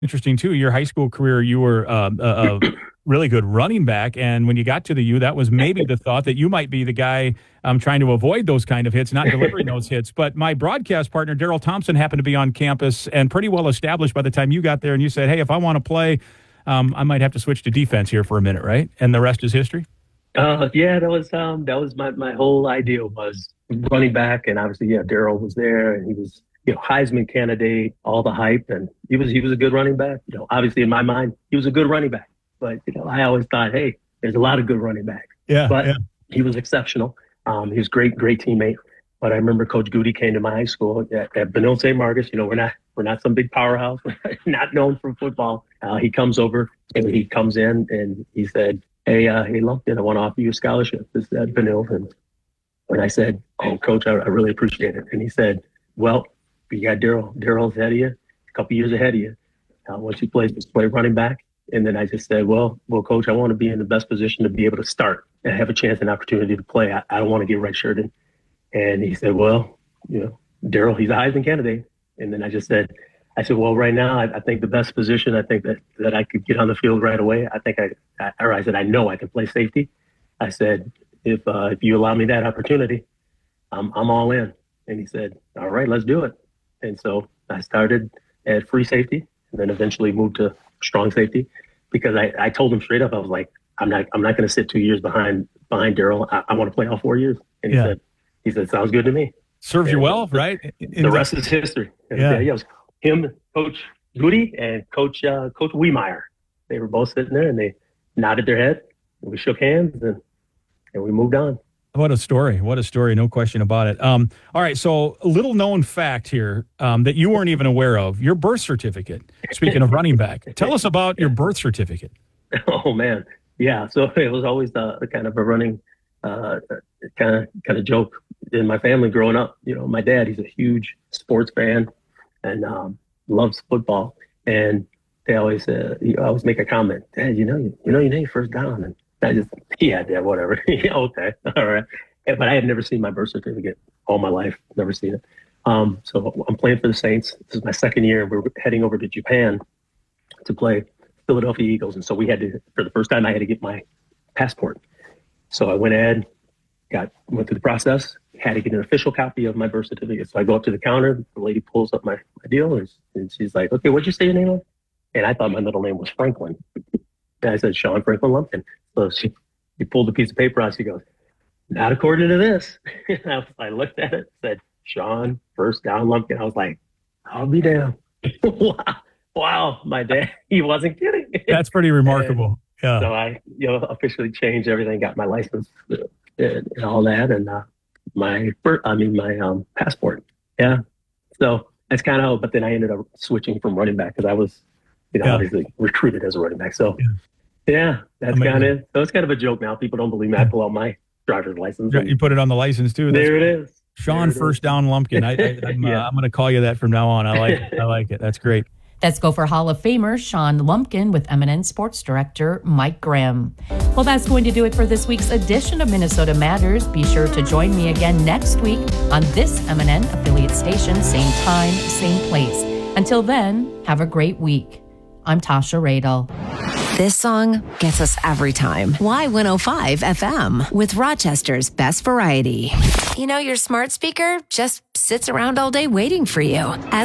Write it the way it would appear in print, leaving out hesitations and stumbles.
Interesting too. Your high school career, you were a really good running back, and when you got to the U, that was maybe the thought that you might be the guy trying to avoid those kind of hits, not delivering those hits. But my broadcast partner, Daryl Thompson, happened to be on campus and pretty well established by the time you got there, and you said, "Hey, if I want to play, I might have to switch to defense here for a minute," right? And the rest is history. Yeah, that was my whole idea was running back, and obviously, yeah, Daryl was there, and he was Heisman candidate, all the hype, and he was a good running back. Obviously in my mind, he was a good running back, but I always thought, hey, there's a lot of good running backs. Yeah, but yeah. he was exceptional. He was great teammate. But I remember Coach Goody came to my high school at Benilde St. Marcus. We're not some big powerhouse, not known for football. He comes over and he comes in and he said, hey, Lumpkin, I want to offer you a scholarship. This is at Benilde. And I said, oh, Coach, I really appreciate it. And he said, well, you got Daryl. Daryl's ahead of you, a couple years ahead of you. Once you play running back. And then I just said, well, Coach, I want to be in the best position to be able to start and have a chance and opportunity to play. I don't want to get redshirted. And he said, well, Daryl, he's a Heisman candidate. And then I said, well, right now, I think the best position, I think that I could get on the field right away. I said, I know I can play safety. I said, if you allow me that opportunity, I'm all in. And he said, all right, let's do it. And so I started at free safety and then eventually moved to strong safety because I told him straight up, I was like, I'm not going to sit 2 years behind Daryl. I want to play all 4 years. And he said, sounds good to me. Serves you well, right? The rest is history. Yeah. It was him, Coach Goody, and Coach Wiemeyer. They were both sitting there and they nodded their head and we shook hands and we moved on. What a story. What a story. No question about it. All right. So a little known fact here that you weren't even aware of, your birth certificate. Speaking of running back, tell us about your birth certificate. Oh, man. Yeah. So it was always the kind of a running kind of joke in my family growing up. My dad, he's a huge sports fan and loves football. And they always make a comment, Dad, you need first down. And I just, yeah, Dad, whatever. Okay, all right. But I had never seen my birth certificate all my life, never seen it. So I'm playing for the Saints. This is my second year. We're heading over to Japan to play Philadelphia Eagles. And so for the first time, I had to get my passport. So I went through the process, had to get an official copy of my birth certificate. So I go up to the counter, the lady pulls up my deal, and she's like, okay, what'd you say your name was? And I thought my middle name was Franklin. And I said, Sean Franklin Lumpkin. So she pulled a piece of paper out. She goes, not according to this. And I looked at it, said, Sean, first down Lumpkin. I was like, I'll be damned. Wow, my dad, he wasn't kidding. That's pretty remarkable. Yeah. So I officially changed everything, got my license and all that, and my passport. Yeah. So that's kind of, but then I ended up switching from running back because I was, obviously recruited as a running back. So yeah, that's kind of it. So it's kind of a joke now. People don't believe me. I pull out my driver's license. You put it on the license too. There it is. Sean First Down Lumpkin. I'm going to call you that from now on. I like it. I like it. That's great. Let's go for Hall of Famer Sean Lumpkin with MNN Sports Director Mike Grimm. Well, that's going to do it for this week's edition of Minnesota Matters. Be sure to join me again next week on this MNN affiliate station, same time, same place. Until then, have a great week. I'm Tasha Radel. This song gets us every time. Y105 FM with Rochester's best variety. Your smart speaker just sits around all day waiting for you.